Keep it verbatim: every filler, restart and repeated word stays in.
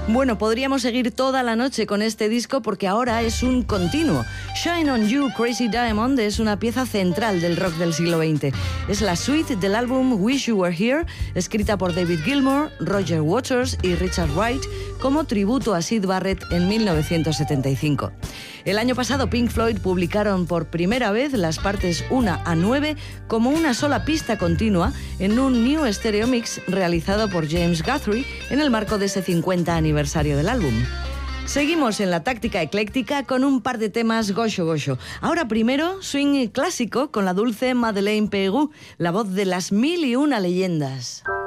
Bueno, podríamos seguir toda la noche con este disco porque ahora es un continuo. Shine on You, Crazy Diamond es una pieza central del rock del siglo veinte. Es la suite del álbum Wish You Were Here, escrita por David Gilmour, Roger Waters y Richard Wright como tributo a Syd Barrett en mil novecientos setenta y cinco. El año pasado Pink Floyd publicaron por primera vez las partes uno a nueve como una sola pista continua en un New Stereo Mix realizado por James Guthrie en el marco de ese cincuenta aniversario del álbum. Seguimos en la táctica ecléctica con un par de temas gocho gocho. Ahora primero, swing clásico con la dulce Madeleine Peyroux, la voz de las mil y una leyendas.